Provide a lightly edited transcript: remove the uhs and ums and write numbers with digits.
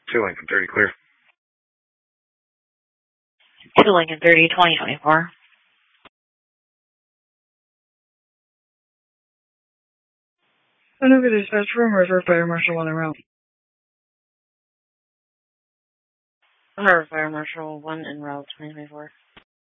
2 Lincoln 30, clear. 2 Lincoln 30, 2024. Chattanooga Dispatch Room, Reserve Fire Marshal 1 en route. Fire Marshal 1 en route, 2024.